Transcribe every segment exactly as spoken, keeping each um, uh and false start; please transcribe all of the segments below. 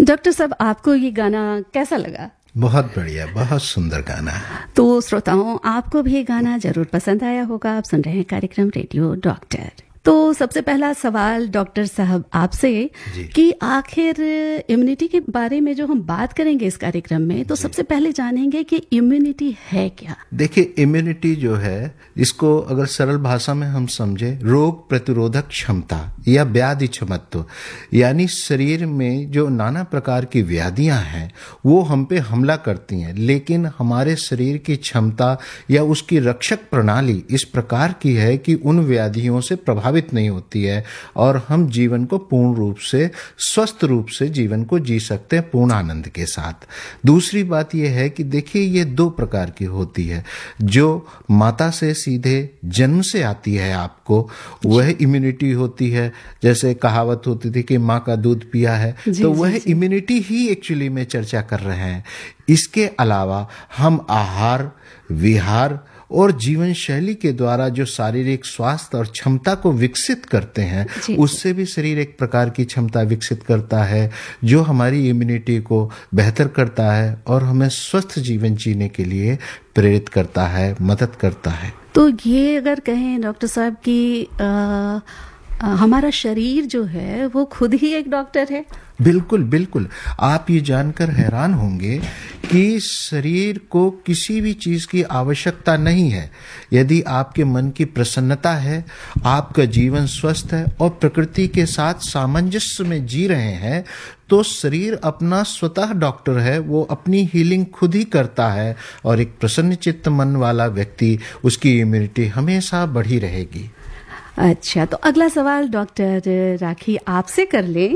Doctor साहब, आपको ये गाना कैसा लगा? बहुत बढ़िया, बहुत सुंदर गाना है। तो श्रोताओं, आपको भी ये गाना जरूर पसंद आया होगा। आप सुन रहे हैं कार्यक्रम रेडियो डॉक्टर। तो सबसे पहला सवाल डॉक्टर साहब आपसे कि आखिर इम्यूनिटी के बारे में जो हम बात करेंगे इस कार्यक्रम में, तो सबसे पहले जानेंगे कि इम्यूनिटी है क्या। देखिए, इम्यूनिटी जो है, इसको अगर सरल भाषा में हम समझे, रोग प्रतिरोधक क्षमता या व्याधि क्षमत्व, यानी शरीर में जो नाना प्रकार की व्याधियां हैं वो हम पे हमला करती हैं, लेकिन हमारे शरीर की क्षमता या उसकी रक्षक प्रणाली इस प्रकार की है कि उन व्याधियों से प्रभावित नहीं होती है और हम जीवन को पूर्ण रूप से, स्वस्थ रूप से जीवन को जी सकते हैं पूर्ण आनंद के साथ। दूसरी बात यह है कि देखिए, ये दो प्रकार की होती है। जो माता से सीधे जन्म से आती है आपको, वह इम्यूनिटी होती है। जैसे कहावत होती थी कि माँ का दूध पिया है, तो वह इम्यूनिटी ही एक्चुअली में चर्चा कर रहे हैं। इसके अलावा हम आहार, विहार और जीवन शैली के द्वारा जो शारीरिक स्वास्थ्य और क्षमता को विकसित करते हैं, उससे भी शरीर एक प्रकार की क्षमता विकसित करता है जो हमारी इम्यूनिटी को बेहतर करता है और हमें स्वस्थ जीवन जीने के लिए प्रेरित करता है, मदद करता है। तो ये अगर कहें डॉक्टर साहब कि आ, हमारा शरीर जो है वो खुद ही एक डॉक्टर है। बिल्कुल बिल्कुल। आप ये जानकर हैरान होंगे कि शरीर को किसी भी चीज की आवश्यकता नहीं है। यदि आपके मन की प्रसन्नता है, आपका जीवन स्वस्थ है और प्रकृति के साथ सामंजस्य में जी रहे हैं, तो शरीर अपना स्वतः डॉक्टर है। वो अपनी हीलिंग खुद ही करता है और एक प्रसन्न चित्त मन वाला व्यक्ति, उसकी इम्यूनिटी हमेशा बढ़ी रहेगी। अच्छा, तो अगला सवाल डॉक्टर राखी आपसे कर लें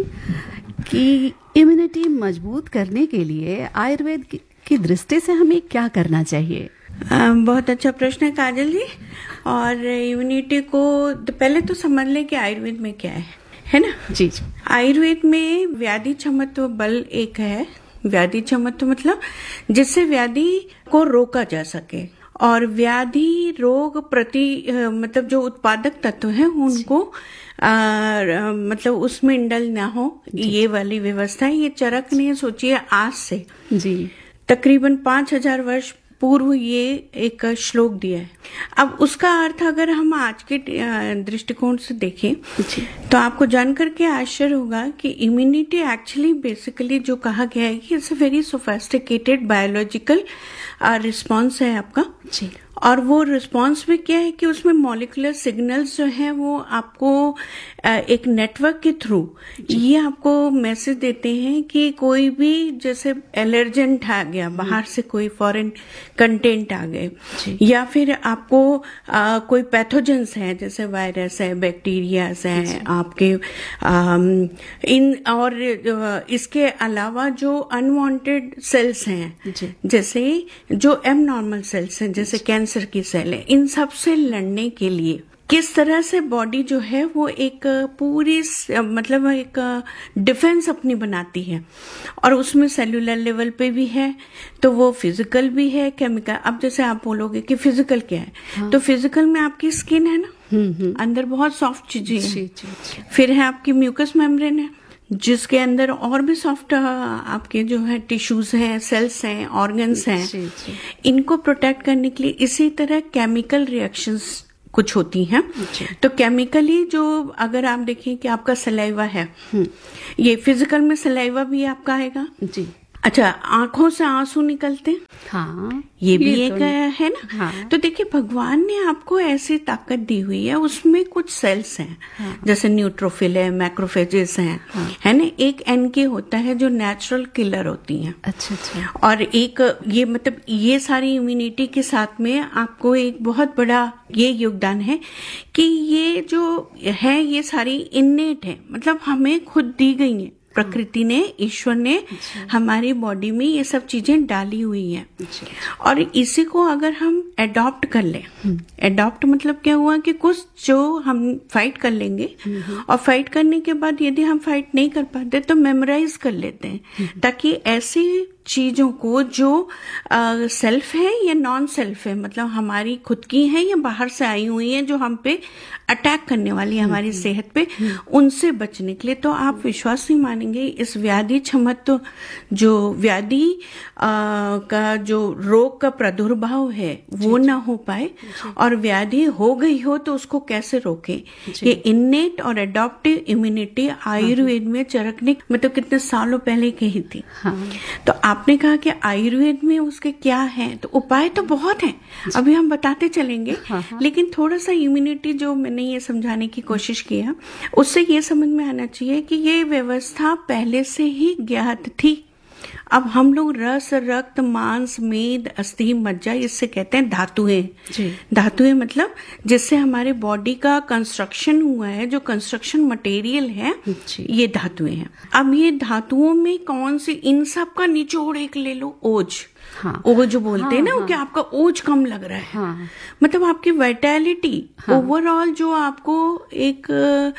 कि इम्यूनिटी मजबूत करने के लिए आयुर्वेद की दृष्टि से हमें क्या करना चाहिए? आ, बहुत अच्छा प्रश्न है काजल जी। और इम्यूनिटी को तो पहले तो समझ लें कि आयुर्वेद में क्या है, है ना? जी जी। आयुर्वेद में व्याधि क्षमत्व बल एक है। व्याधि क्षमत्व मतलब जिससे व्याधि को रोका जा सके, और व्याधि रोग प्रति मतलब जो उत्पादक तत्व हैं उनको आ, मतलब उसमें इंडल ना हो, ये वाली व्यवस्था है। ये चरक ने सोचिए आज से जी तकरीबन पांच हजार वर्ष पूर्व ये एक श्लोक दिया है। अब उसका अर्थ अगर हम आज के दृष्टिकोण से देखें तो आपको जानकर के आश्चर्य होगा कि इम्यूनिटी एक्चुअली बेसिकली जो कहा गया है कि it's a very sophisticated biological response है आपका जी। और वो रिस्पॉन्स में क्या है कि उसमें मॉलिक्यूलर सिग्नल्स जो है वो आपको एक नेटवर्क के थ्रू ये आपको मैसेज देते हैं कि कोई भी जैसे एलर्जेंट आ गया, बाहर से कोई फॉरेन कंटेंट आ गए, या फिर आपको आ, कोई पैथोजेंस है जैसे वायरस है, बैक्टीरियाज है आपके आ, इन, और इसके अलावा जो अनवांटेड सेल्स हैं जैसे जो एबनॉर्मल सेल्स हैं जैसे कैंसर की सेल है, इन सब से लड़ने के लिए किस तरह से बॉडी जो है वो एक पूरी मतलब एक डिफेंस अपनी बनाती है। और उसमें सेलुलर लेवल पे भी है, तो वो फिजिकल भी है, केमिकल। अब जैसे आप बोलोगे कि फिजिकल क्या है, हाँ। तो फिजिकल में आपकी स्किन है ना, अंदर बहुत सॉफ्ट चीजें हैं। फिर है आपकी म्यूकस मेम्ब्रेन है जिसके अंदर और भी सॉफ्ट आपके जो है टिश्यूज हैं, सेल्स हैं, ऑर्गन्स हैं, इनको प्रोटेक्ट करने के लिए। इसी तरह केमिकल रिएक्शंस कुछ होती हैं। तो केमिकली जो अगर आप देखें कि आपका सलाइवा है, ये फिजिकल में सलाइवा भी आपका आएगा जी। अच्छा, आंखों से आंसू निकलते हैं, हाँ, ये भी ये एक तो है ना, हाँ। तो देखिए भगवान ने आपको ऐसी ताकत दी हुई है, उसमें कुछ सेल्स हैं, हाँ। जैसे न्यूट्रोफिल है, मैक्रोफेजेस हैं, हाँ। है ना। एक एनके होता है जो नेचुरल किलर होती हैं। अच्छा अच्छा। और एक ये मतलब ये सारी इम्यूनिटी के साथ में आपको एक बहुत बड़ा ये योगदान है कि ये जो है ये सारी इन्नेट है, मतलब हमें खुद दी गई है। प्रकृति ने, ईश्वर ने हमारी बॉडी में ये सब चीजें डाली हुई हैं। और इसी को अगर हम एडॉप्ट कर लें, एडॉप्ट मतलब क्या हुआ कि कुछ जो हम फाइट कर लेंगे, और फाइट करने के बाद यदि हम फाइट नहीं कर पाते तो मेमोराइज कर लेते हैं, ताकि ऐसी चीजों को जो आ, सेल्फ है या नॉन सेल्फ है, मतलब हमारी खुद की है या बाहर से आई हुई है, जो हम पे अटैक करने वाली हमारी सेहत पे, उनसे बचने के लिए। तो आप विश्वास नहीं मानेंगे, इस व्याधि क्षमत्व जो व्याधि का जो रोग का प्रादुर्भाव है वो ना हो पाए, और व्याधि हो गई हो तो उसको कैसे रोके। ये इन्नेट और एडॉप्टिव इम्यूनिटी आयुर्वेद में चरकने मतलब कितने सालों पहले कही थी। हाँ। तो आपने कहा कि आयुर्वेद में उसके क्या है, तो उपाय तो बहुत हैं, अभी हम बताते चलेंगे। हाँ हाँ। लेकिन थोड़ा सा इम्यूनिटी जो मैंने ये समझाने की कोशिश किया, उससे ये समझ में आना चाहिए कि ये व्यवस्था पहले से ही ज्ञात थी। अब हम लोग रस, रक्त, मांस, मेद, अस्थि, मज्जा, इससे कहते हैं धातुएं। धातुएं मतलब जिससे हमारे बॉडी का कंस्ट्रक्शन हुआ है, जो कंस्ट्रक्शन मटेरियल है, ये धातुएं हैं। अब ये धातुओं में कौन सी, इन सब का निचोड़ एक ले लो, ओज। हाँ। ओज बोलते हैं हाँ, ना हाँ। कि आपका ओज कम लग रहा है। हाँ। मतलब आपकी वाइटैलिटी ओवरऑल, जो आपको एक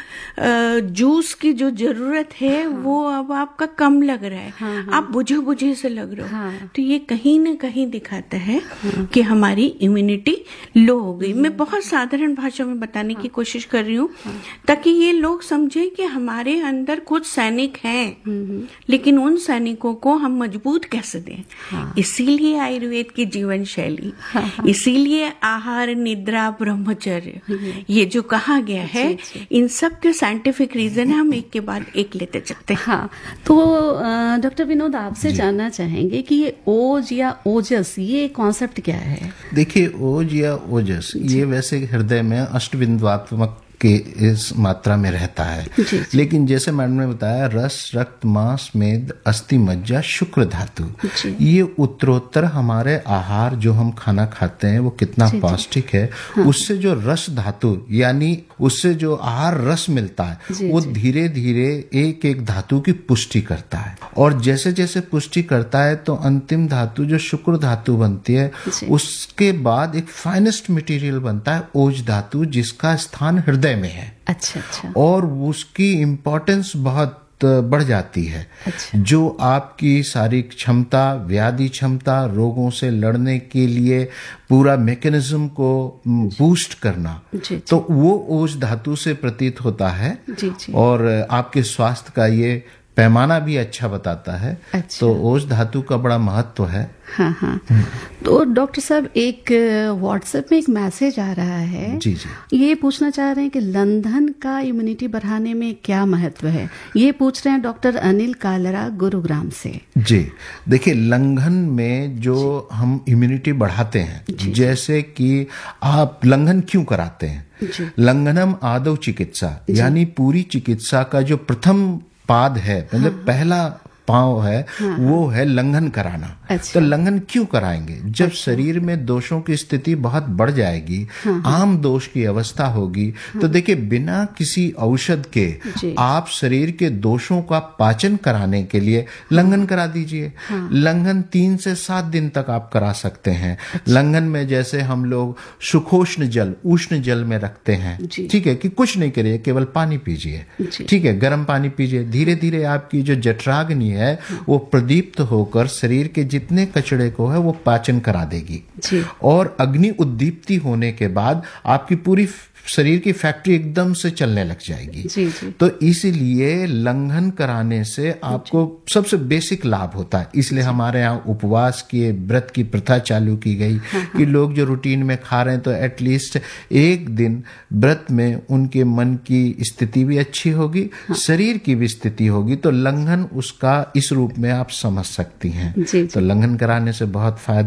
जूस की जो जरूरत है हाँ। वो अब आपका कम लग रहा है। हाँ, हाँ। आप बुझे बुझे से लग रहे हो। हाँ। तो ये कहीं ना कहीं दिखाता है हाँ। कि हमारी इम्यूनिटी लो हो गई। मैं बहुत साधारण भाषा में बताने हाँ। की कोशिश कर रही हूँ हाँ। ताकि ये लोग समझे कि हमारे अंदर कुछ सैनिक हैं, लेकिन उन सैनिकों को हम मजबूत कैसे दें। हाँ। इसीलिए आयुर्वेद की जीवन शैली, इसीलिए आहार, निद्रा, ब्रह्मचर्य, ये जो कहा गया है, इन सब के साइंटिफिक रीजन है। हम एक के बाद एक लेते चलते हैं। हाँ, तो डॉक्टर विनोद आपसे जानना चाहेंगे कि ये ओज या ओजस, ये कॉन्सेप्ट क्या है? देखिए, ओज या ओजस ये वैसे हृदय में अष्टबिंदुआत्मक के इस मात्रा में रहता है, लेकिन जैसे मैडम ने बताया, रस, रक्त, मांस, मेद, अस्थि, मज्जा, शुक्र धातु, ये उत्तरोत्तर हमारे आहार जो हम खाना खाते हैं वो कितना पौष्टिक है, हाँ। उससे जो रस धातु यानी उससे जो आहार रस मिलता है वो धीरे धीरे एक एक धातु की पुष्टि करता है, और जैसे जैसे पुष्टि करता है तो अंतिम धातु जो शुक्र धातु बनती है, उसके बाद एक फाइनेस्ट मटेरियल बनता है ओज धातु, जिसका स्थान हृदय में है। अच्छा अच्छा। और उसकी इंपॉर्टेंस बहुत बढ़ जाती है। अच्छा। जो आपकी सारी क्षमता, व्याधि क्षमता, रोगों से लड़ने के लिए पूरा मैकेनिज्म को बूस्ट करना, जी, जी। तो वो ओज धातु से प्रतीत होता है, जी, जी। और आपके स्वास्थ्य का ये पैमाना भी अच्छा बताता है। अच्छा। तो ओज धातु का बड़ा महत्व है। हाँ हाँ। तो डॉक्टर साहब, एक व्हाट्सएप में एक मैसेज आ रहा है, जी जी। ये पूछना चाह रहे हैं कि लंदन का इम्यूनिटी बढ़ाने में क्या महत्व है। ये पूछ रहे हैं डॉक्टर अनिल कालरा, गुरुग्राम से। जी, देखिए, लंघन में जो हम इम्यूनिटी बढ़ाते हैं, जी, जैसे कि आप लंघन क्यों कराते हैं? लंघनम आदौ चिकित्सा, यानी पूरी चिकित्सा का जो प्रथम पाद है, मतलब हाँ। पहला पांव है, हाँ। वो है लंघन कराना। अच्छा। तो लंघन क्यों कराएंगे? जब अच्छा। शरीर में दोषों की स्थिति बहुत बढ़ जाएगी, हाँ। आम दोष की अवस्था होगी, हाँ। तो देखिए, बिना किसी औषध के आप शरीर के दोषों का पाचन कराने के लिए लंघन करा दीजिए। हाँ। लंघन तीन से सात दिन तक आप करा सकते हैं। अच्छा। लंघन में जैसे हम लोग सुखोष्ण जल, उष्ण जल में रखते हैं, ठीक है, कि कुछ नहीं करिए, केवल पानी पीजिए, ठीक है, गर्म पानी पीजिए। धीरे धीरे आपकी जो जठराग्नि है वो प्रदीप्त होकर शरीर के जितने कचड़े को है वो पाचन करा देगी, और अग्नि उद्दीप्ति होने के बाद आपकी पूरी शरीर की फैक्ट्री एकदम से चलने लग जाएगी। जी, जी। तो इसलिए लंघन कराने से आपको सबसे बेसिक लाभ होता है। इसलिए हमारे यहाँ उपवास की, व्रत की प्रथा चालू की गई, हाँ, कि लोग जो रूटीन में खा रहे हैं तो एटलीस्ट एक दिन व्रत में उनके मन की स्थिति भी अच्छी होगी, हाँ। शरीर की भी स्थिति होगी, तो लंघन उसका इस रूप में आप समझ सकती हैं। तो लंघन कराने से बहुत फायदा